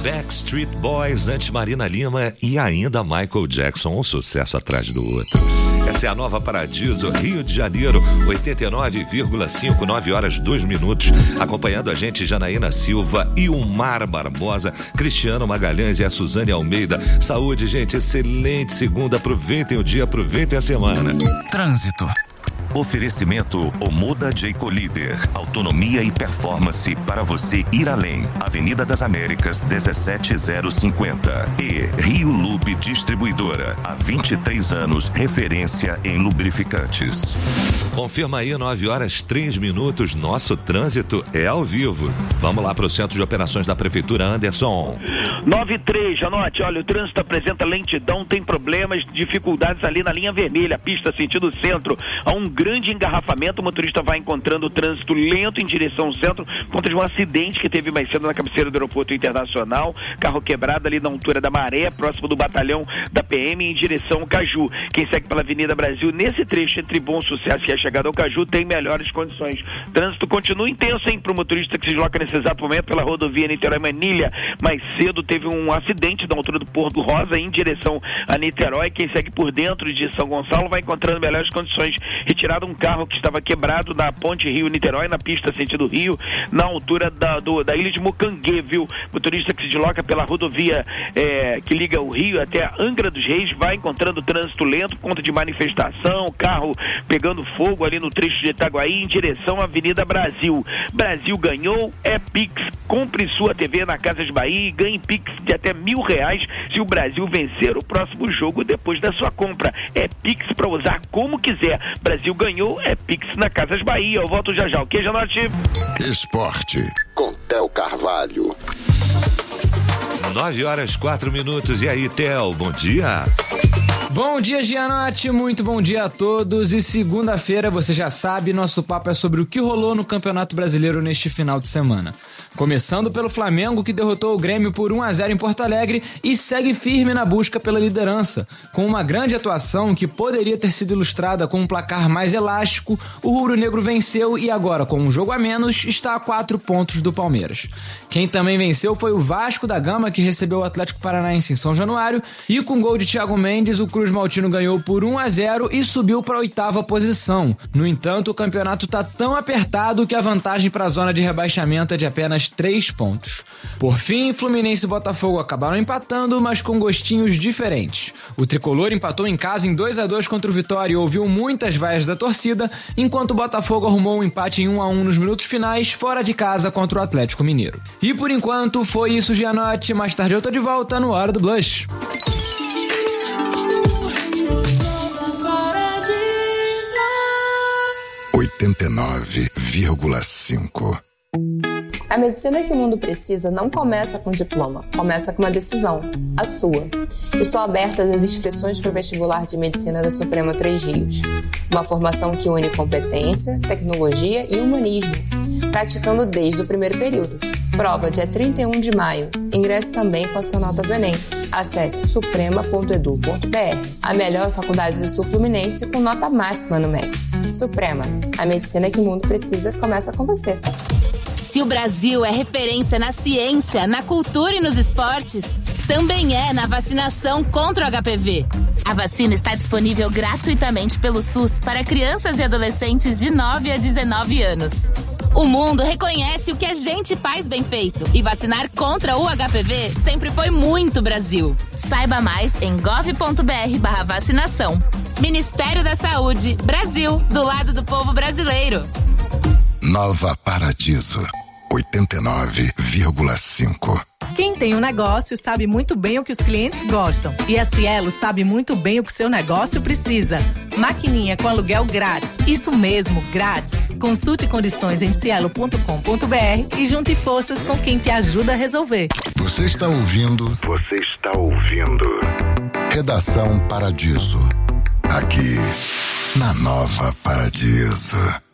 Backstreet Boys, antes Marina Lima e ainda Michael Jackson, um sucesso atrás do outro. Essa é a Nova Paradiso, Rio de Janeiro, 89,5, 9 horas 2 minutos. Acompanhando a gente, Janaína Silva e o Mar Barbosa, Cristiano Magalhães e a Suzane Almeida. Saúde, gente, excelente segunda. Aproveitem o dia, aproveitem a semana. Trânsito. Oferecimento Omoda Jayco Líder. Autonomia e performance para você ir além. Avenida das Américas, 17050. E Rio Lube Distribuidora. Há 23 anos, referência em lubrificantes. Confirma aí, 9 horas 3 minutos. Nosso trânsito é ao vivo. Vamos lá para o Centro de Operações da Prefeitura, Anderson. 93, anote, olha, o trânsito apresenta lentidão, tem problemas, dificuldades ali na linha vermelha, pista sentido centro. Há um grande engarrafamento, o motorista vai encontrando o trânsito lento em direção ao centro, por conta de um acidente que teve mais cedo na cabeceira do aeroporto internacional, carro quebrado ali na altura da Maré, próximo do batalhão da PM, em direção ao Caju. Quem segue pela Avenida Brasil, nesse trecho entre Bom Sucesso e a chegada ao Caju, tem melhores condições. Trânsito continua intenso, hein, para o motorista que se desloca nesse exato momento pela rodovia Niterói-Manilha. Mais cedo teve um acidente na altura do Porto Rosa, em direção a Niterói. Quem segue por dentro de São Gonçalo vai encontrando melhores condições. Retirado um carro que estava quebrado na ponte Rio-Niterói, na pista sentido Rio, na altura da ilha de Mucanguê, viu? Motorista que se desloca pela rodovia que liga o Rio até a Angra dos Reis, vai encontrando trânsito lento por conta de manifestação, carro pegando fogo ali no trecho de Itaguaí, em direção à Avenida Brasil. Brasil ganhou, é Pix. Compre sua TV na Casas Bahia e ganhe Pix de até R$1.000 se o Brasil vencer o próximo jogo depois da sua compra. É Pix para usar como quiser. Brasil ganhou, é Pix na Casas Bahia. Eu volto já já. O que, Janote? Esporte com Theo Carvalho. 9 horas 4 minutos. E aí, Theo, bom dia. Bom dia, Gianotti, muito bom dia a todos. E segunda-feira, você já sabe, nosso papo é sobre o que rolou no Campeonato Brasileiro neste final de semana. Começando pelo Flamengo, que derrotou o Grêmio por 1-0 em Porto Alegre e segue firme na busca pela liderança. Com uma grande atuação que poderia ter sido ilustrada com um placar mais elástico, o rubro-negro venceu e agora, com um jogo a menos, está a 4 pontos do Palmeiras. Quem também venceu foi o Vasco da Gama, que recebeu o Atlético Paranaense em São Januário, e com gol de Thiago Mendes, o Cruz Maltino ganhou por 1-0 e subiu para a 8ª posição. No entanto, o campeonato está tão apertado que a vantagem para a zona de rebaixamento é de apenas 3 pontos. Por fim, Fluminense e Botafogo acabaram empatando, mas com gostinhos diferentes. O tricolor empatou em casa em 2-2 contra o Vitória e ouviu muitas vaias da torcida, enquanto o Botafogo arrumou um empate em 1-1 nos minutos finais, fora de casa contra o Atlético Mineiro. E por enquanto foi isso, Gianotti. Mais tarde eu tô de volta no Hora do Blush. (89,5) A medicina que o mundo precisa não começa com diploma, começa com uma decisão, a sua. Estão abertas as inscrições para o vestibular de medicina da Suprema Três Rios. Uma formação que une competência, tecnologia e humanismo, praticando desde o primeiro período. Prova dia 31 de maio. Ingresse também com a sua nota do Enem. Acesse suprema.edu.br. A melhor faculdade do Sul Fluminense com nota máxima no MEC. Suprema, a medicina que o mundo precisa começa com você. Se o Brasil é referência na ciência, na cultura e nos esportes, também é na vacinação contra o HPV. A vacina está disponível gratuitamente pelo SUS para crianças e adolescentes de 9 a 19 anos. O mundo reconhece o que a gente faz bem feito e vacinar contra o HPV sempre foi muito Brasil. Saiba mais em gov.br/vacinação. Ministério da Saúde, Brasil, do lado do povo brasileiro. Nova Paradiso, 89,5. Quem tem um negócio sabe muito bem o que os clientes gostam. E a Cielo sabe muito bem o que seu negócio precisa. Maquininha com aluguel grátis. Isso mesmo, grátis. Consulte condições em cielo.com.br e junte forças com quem te ajuda a resolver. Você está ouvindo Redação Paradiso. Aqui, na Nova Paradiso.